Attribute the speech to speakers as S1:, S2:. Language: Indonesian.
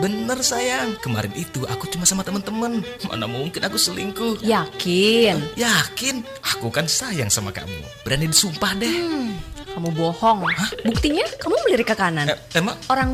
S1: Bener sayang, kemarin itu aku cuma sama teman-teman. Mana mungkin aku selingkuh.
S2: Yakin?
S1: Yakin, aku kan sayang sama kamu. Berani disumpah deh.
S2: Kamu bohong. Buktinya kamu melirik ke kanan.
S1: Emang
S2: Orang